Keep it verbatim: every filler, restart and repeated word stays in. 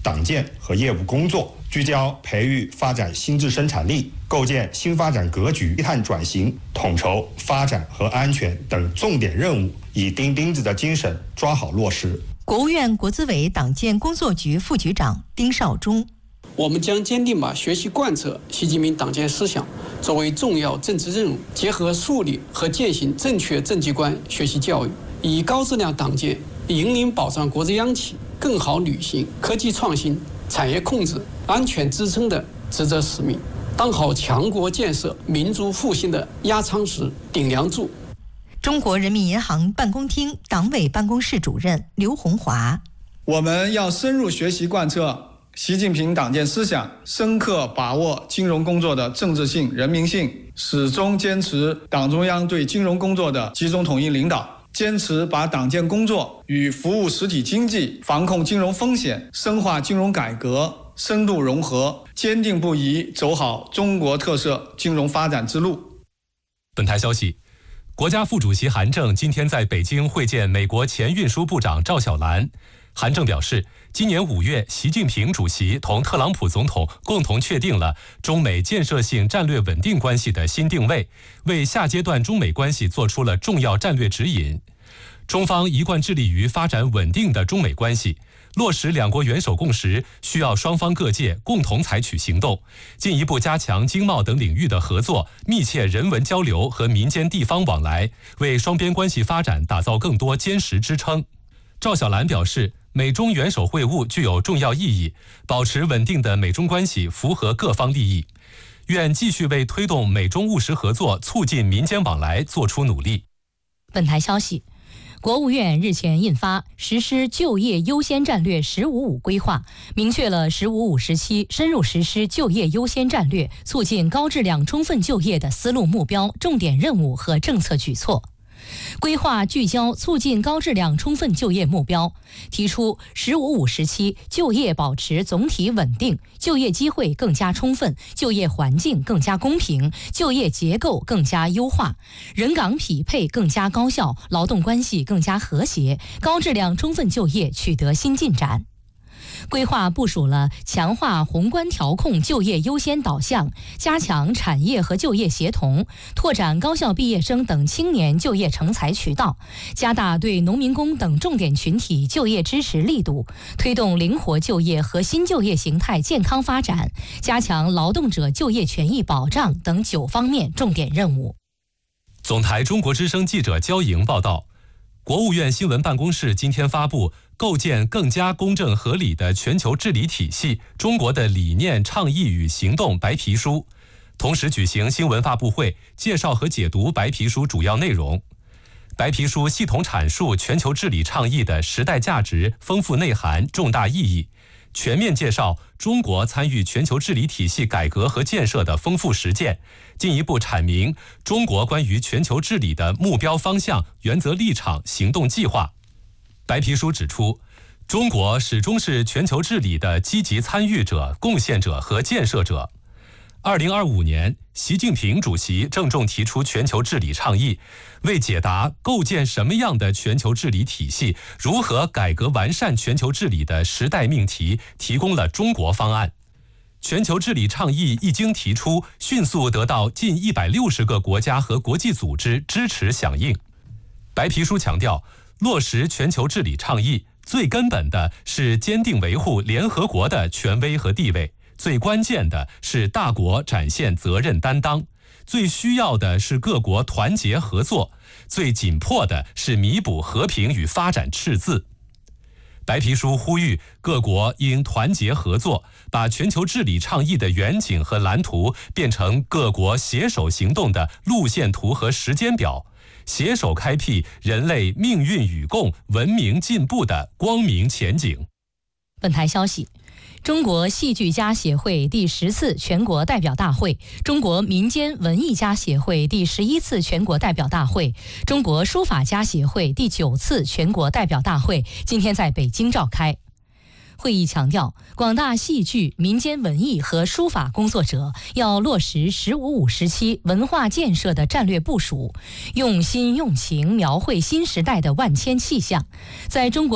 党建和业务工作，聚焦培育发展新质生产力，构建新发展格局，低碳转型、统筹发展和安全等重点任务，以钉钉子的精神抓好落实。 国务院国资委党建工作局副局长丁绍忠： 我们将坚定把学习贯彻习近平党建思想作为重要政治任务，结合树立和践行正确政绩观学习教育，以高质量党建引领保障国之央企更好履行科技创新、产业控制、安全支撑的职责使命，当好强国建设、民族复兴的压舱石、顶梁柱。 中国人民银行办公厅党委办公室主任刘洪华： 我们要深入学习贯彻习近平党建思想，深刻把握金融工作的政治性、人民性，始终坚持党中央对金融工作的集中统一领导，坚持把党建工作与服务实体经济、防控金融风险、深化金融改革深度融合，坚定不移走好中国特色金融发展之路。 本台消息，国家副主席韩正今天在北京会见美国前运输部长赵小兰。韩正表示，今年五月，习近平主席同特朗普总统共同确定了中美建设性战略稳定关系的新定位，为下阶段中美关系做出了重要战略指引。中方一贯致力于发展稳定的中美关系，落实两国元首共识，需要双方各界共同采取行动，进一步加强经贸等领域的合作，密切人文交流和民间地方往来，为双边关系发展打造更多坚实支撑。赵小兰表示，美中元首会晤具有重要意义，保持稳定的美中关系符合各方利益，愿继续为推动美中务实合作、促进民间往来做出努力。 本台消息，国务院日前印发实施就业优先战略“十五五”规划，明确了“十五五”时期深入实施就业优先战略、促进高质量充分就业的思路目标、重点任务和政策举措。规划聚焦促进高质量充分就业目标，提出“十五五”时期就业保持总体稳定，就业机会更加充分，就业环境更加公平，就业结构更加优化，人岗匹配更加高效，劳动关系更加和谐，高质量充分就业取得新进展。规划部署了强化宏观调控就业优先导向，加强产业和就业协同，拓展高校毕业生等青年就业成才渠道，加大对农民工等重点群体就业支持力度，推动灵活就业和新就业形态健康发展，加强劳动者就业权益保障等九方面重点任务。 总台中国之声记者焦莹报道，国务院新闻办公室今天发布构建更加公正合理的全球治理体系中国的理念、倡议与行动白皮书，同时举行新闻发布会，介绍和解读白皮书主要内容。白皮书系统阐述全球治理倡议的时代价值、丰富内涵、重大意义，全面介绍中国参与全球治理体系改革和建设的丰富实践，进一步阐明中国关于全球治理的目标方向、原则立场、行动计划。白皮书指出，中国始终是全球治理的积极参与者、贡献者和建设者。二零二五年，习近平主席郑重提出全球治理倡议，为解答构建什么样的全球治理体系、如何改革完善全球治理的时代命题，提供了中国方案。全球治理倡议一经提出，迅速得到近一百六十个国家和国际组织支持响应。白皮书强调，落实全球治理倡议，最根本的是坚定维护联合国的权威和地位，最关键的是大国展现责任担当，最需要的是各国团结合作，最紧迫的是弥补和平与发展赤字。白皮书呼吁各国应团结合作，把全球治理倡议的远景和蓝图变成各国携手行动的路线图和时间表，携手开辟人类命运与共、文明进步的光明前景。 本台消息，中国戏剧家协会第十次全国代表大会、中国民间文艺家协会第十一次全国代表大会、中国书法家协会第九次全国代表大会今天在北京召开。会议强调，广大戏剧、民间文艺和书法工作者要落实“十五五”时期文化建设的战略部署，用心用情描绘新时代的万千气象，在中国